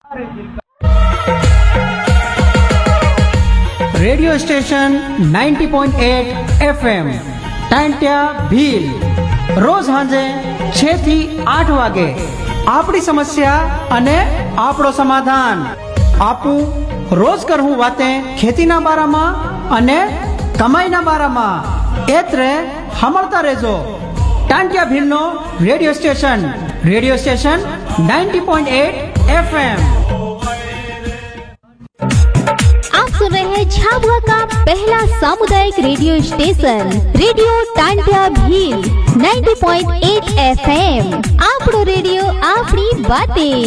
Radio station 90.8 FM Tantya Bhil रोज સાંજે 6 થી 8 વાગે આપણી સમસ્યા અને આપણો સમાધાન આપું રોજ કરવું વાતે ખેતીના બારામાં અને કમાઈના બારામાં એત્રે હમળતા રહેજો टांट्या भीलનો रेडियो स्टेशन 90.8 FM। आप सुन रहे हैं झाबुआ का पहला सामुदायिक radio station radio Tantya Bhil 90.8 FM। आपनो रेडियो आपनी बातें।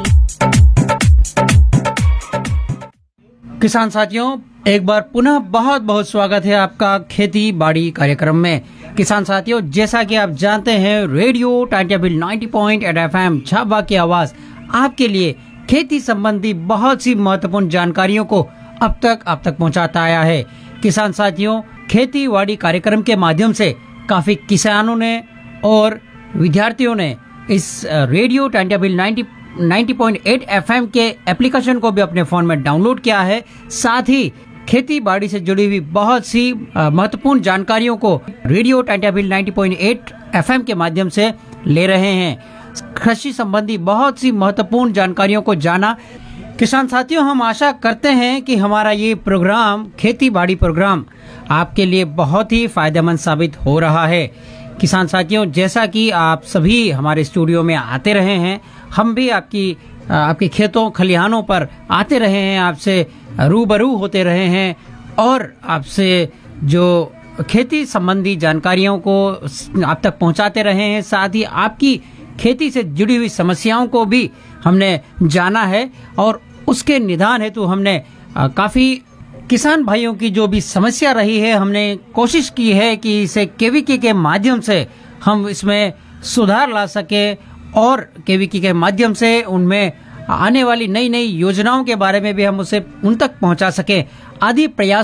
किसान साथियों, एक बार पुनः बहुत बहुत स्वागत है आपका खेती बाड़ी कार्यक्रम में। किसान साथियों, जैसा कि आप जानते हैं, रेडियो टांट्या भील 90.8 FM झाबुआ की आवाज आपके लिए खेती संबंधी बहुत सी महत्वपूर्ण जानकारियों को अब तक पहुंचाता आया है। किसान साथियों, खेती बाड़ी कार्यक्रम के माध्यम से काफी किसानों ने और विद्यार्थियों ने इस रेडियो टांट्या भील 90.8 FM के एप्लीकेशन को भी अपने फोन में डाउनलोड किया है। साथ ही खेती बाड़ी से जुड़ी हुई बहुत सी महत्वपूर्ण जानकारियों को रेडियो टांट्या भील 90.8 FM के माध्यम से ले रहे हैं। कृषि संबंधी बहुत सी महत्वपूर्ण जानकारियों को जाना। किसान साथियों, हम आशा करते हैं कि हमारा ये प्रोग्राम खेती बाड़ी प्रोग्राम आपके लिए बहुत ही फायदेमंद साबित हो रहा है। किसान साथियों, जैसा कि आप सभी हमारे स्टूडियो में आते रहे हैं, हम भी आपके खेतों खलिहानों पर आते रहे हैं, आपसे रूबरू होते रहे हैं और आपसे जो खेती संबंधी जानकारियों को आप तक पहुंचाते रहे हैं। साथ ही आपकी खेती से जुड़ी हुई समस्याओं को भी हमने जाना है और उसके निदान हेतु हमने काफी किसान भाइयों की जो भी समस्या रही है, हमने कोशिश की है कि इसे केवीके के माध्यम से हम इसमें सुधार ला सके और केवीके के माध्यम से उनमें आने वाली नई नई योजनाओं के बारे में भी हम उसे उन तक पहुंचा सके। आदि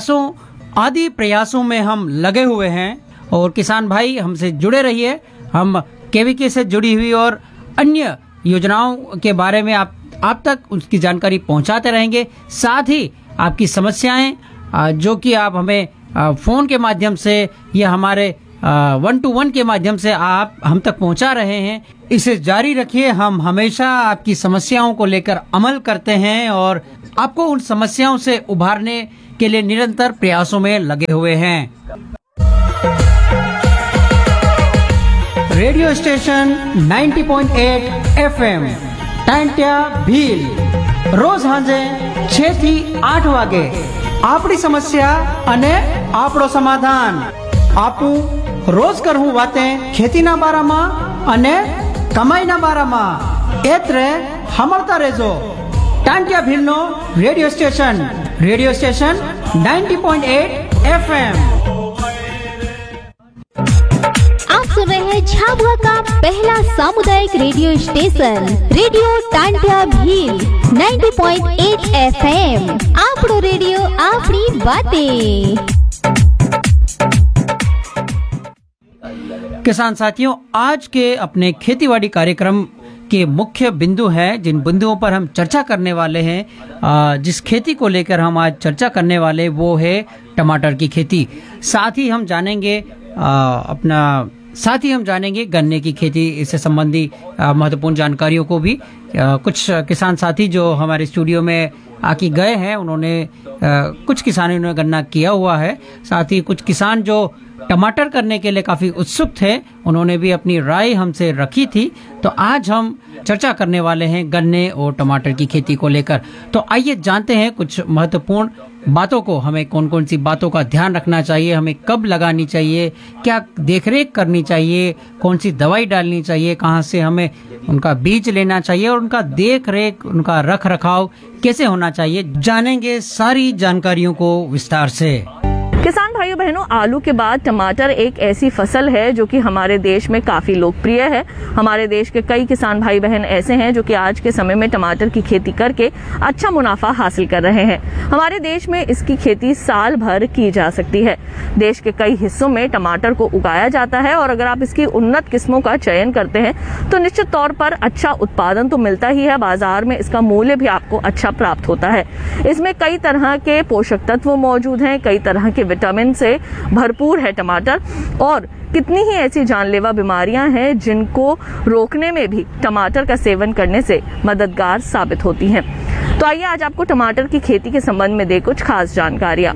प्रयासों में हम लगे हुए हैं और किसान भाई हमसे जुड़े रहिए। हम केवीके से जुड़ी हुई और अन्य योजनाओं के बारे में आप तक उसकी जानकारी पहुंचाते रहेंगे। साथ ही आपकी समस्याएं जो कि आप हमें फोन के माध्यम से या हमारे 1-to-1 के माध्यम से आप हम तक पहुंचा रहे हैं, इसे जारी रखिए। हम हमेशा आपकी समस्याओं को लेकर अमल करते हैं और आपको उन समस्याओं से उभारने के लिए निरंतर प्रयासों में लगे हुए हैं। Radio station 90.8 FM Tantya Bhil रोज સાંજે 6 થી 8 વાગે આપણી સમસ્યા અને આપણો સમાધાન આપું રોજ કરવું વાતે ખેતીના બારામાં અને કમાઈના બારામાં એત્રે હમળતા રહેજો टांट्या भीलનો રેડિયો સ્ટેશન 90.8 FM। आप सुन रहे हैं झाबुआ का पहला सामुदायिक radio station radio Tantya Bhil 90.8 FM। आपनो रेडियो आपनी बातें। किसान साथियों, आज के अपने खेतीबाड़ी कार्यक्रम के मुख्य बिंदु हैं, जिन बिंदुओं पर हम चर्चा करने वाले हैं, जिस खेती को लेकर हम आज चर्चा करने वाले वो है टमाटर की खेती। साथ ही हम जानेंगे गन्ने की खेती, इससे संबंधी महत्वपूर्ण जानकारियों को भी। कुछ किसान साथी जो हमारे स्टूडियो में आके गए हैं, उन्होंने कुछ किसानों ने गन्ना किया हुआ है। साथ ही कुछ किसान जो टमाटर करने के लिए काफी उत्सुक थे, उन्होंने भी अपनी राय हमसे रखी थी। तो आज हम चर्चा करने वाले हैं गन्ने और टमाटर की खेती को लेकर। तो आइए जानते हैं कुछ महत्वपूर्ण बातों को। हमें कौन कौन सी बातों का ध्यान रखना चाहिए, हमें कब लगानी चाहिए, क्या देखरेख करनी चाहिए, कौन सी दवाई डालनी चाहिए, कहाँ से हमें उनका बीज लेना चाहिए और उनका देखरेख, उनका रख रखाव कैसे होना चाहिए। जानेंगे सारी जानकारियों को विस्तार से। किसान भाइयों बहनों, आलू के बाद टमाटर एक ऐसी फसल है जो कि हमारे देश में काफी लोकप्रिय है। हमारे देश के कई किसान भाई बहन ऐसे हैं जो कि आज के समय में टमाटर की खेती करके अच्छा मुनाफा हासिल कर रहे हैं। हमारे देश में इसकी खेती साल भर की जा सकती है। देश के कई हिस्सों में टमाटर को उगाया जाता है और अगर आप इसकी उन्नत किस्मों का चयन करते हैं तो निश्चित तौर पर अच्छा उत्पादन तो मिलता ही है, बाजार में इसका मूल्य भी आपको अच्छा प्राप्त होता है। इसमें कई तरह के पोषक तत्व मौजूद हैं, कई तरह के विटामिन से भरपूर है टमाटर और कितनी ही ऐसी जानलेवा बीमारियां हैं जिनको रोकने में भी टमाटर का सेवन करने से मददगार साबित होती हैं। तो आइए आज आपको टमाटर की खेती के संबंध में दे कुछ खास जानकारियां।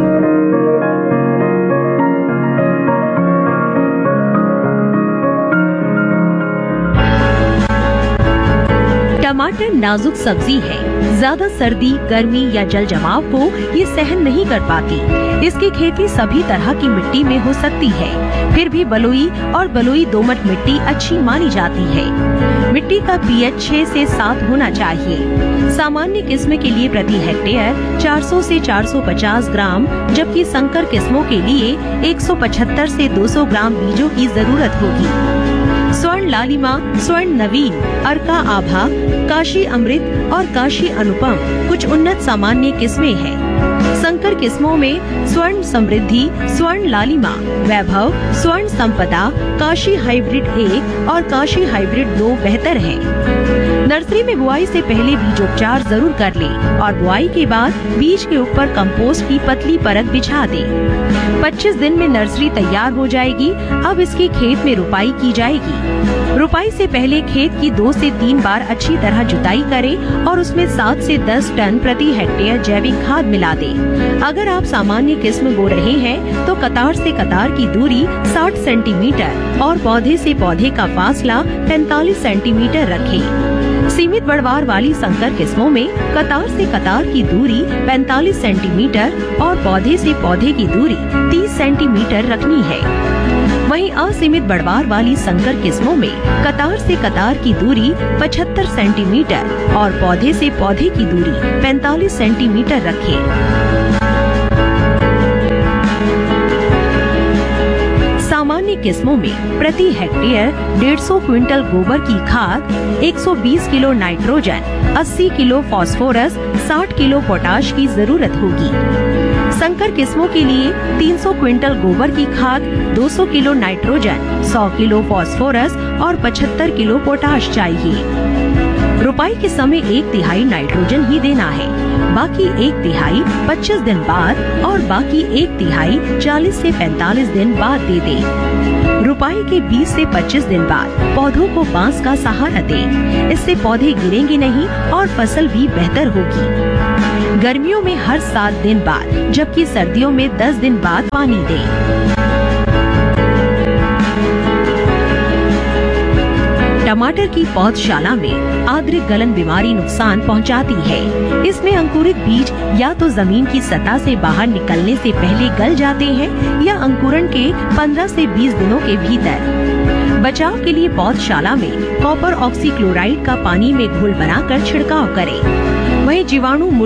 टमाटर नाजुक सब्जी है। ज्यादा सर्दी, गर्मी या जल जमाव को ये सहन नहीं कर पाती। इसकी खेती सभी तरह की मिट्टी में हो सकती है, फिर भी बलुई और बलुई दोमट मिट्टी अच्छी मानी जाती है। मिट्टी का पीएच 6 से 7 होना चाहिए। सामान्य किस्म के लिए प्रति हेक्टेयर 400 से 450 ग्राम, जबकि संकर किस्मों के लिए 175 से 200 ग्राम बीजों की जरूरत होगी। स्वर्ण लालिमा, स्वर्ण नवीन, अर्का आभा, काशी अमृत और काशी अनुपम कुछ उन्नत सामान्य किस्में हैं। संकर किस्मों में स्वर्ण समृद्धि, स्वर्ण लालिमा, वैभव, स्वर्ण संपदा, काशी हाइब्रिड 1 और काशी हाइब्रिड 2 बेहतर हैं। नर्सरी में बुआई से पहले बीजोपचार जरूर कर लें और बुआई के बाद बीज के ऊपर कंपोस्ट की पतली परत बिछा दें। 25 दिन में नर्सरी तैयार हो जाएगी। अब इसकी खेत में रुपाई की जाएगी। रुपाई से पहले खेत की 2 से 3 बार अच्छी तरह जुताई करें और उसमें 7 से 10 टन प्रति हेक्टेयर जैविक खाद मिला दें। अगर आप सामान्य किस्म बो रहे हैं तो कतार से कतार की दूरी 60 सेंटीमीटर और पौधे से पौधे का फासला 45 सेंटीमीटर रखें। सीमित बढ़वार वाली संकर किस्मों में कतार से कतार की दूरी 45 सेंटीमीटर और पौधे से पौधे की दूरी 30 सेंटीमीटर रखनी है। वहीं असीमित बढ़वार वाली संकर किस्मों में कतार से कतार की दूरी 75 सेंटीमीटर और पौधे से पौधे की दूरी 45 सेंटीमीटर रखें। सामान्य किस्मों में प्रति हेक्टेयर 150 क्विंटल गोबर की खाद, 120 kilo nitrogen, 80 kilo phosphorus, 60 kilo potash की जरूरत होगी। संकर किस्मों के लिए 300 क्विंटल गोबर की खाद, 200 किलो नाइट्रोजन, 100 किलो फास्फोरस और 75 किलो पोटाश चाहिए। रुपाई के समय 1/3 नाइट्रोजन ही देना है, बाकी 1/3 25 दिन बाद और बाकी 1/3 40 से 45 दिन बाद दे दें। रुपाई के 20 से 25 दिन बाद पौधों को बांस का सहारा दें। इससे पौधे गिरेंगे नहीं और फसल भी बेहतर होगी। गर्मियों में हर 7 दिन बाद, जबकि सर्दियों में 10 दिन बाद पानी दें। टमाटर की पौधशाला में आद्र गलन बीमारी नुकसान पहुंचाती है। इसमें अंकुरित बीज या तो जमीन की सतह से बाहर निकलने से पहले गल जाते हैं या अंकुरण के 15 से 20 दिनों के भीतर। बचाव के लिए पौधशाला में कॉपर ऑक्सीक्लोराइड का पानी में घोल बनाकर छिड़काव करें। वहीं जीवाणु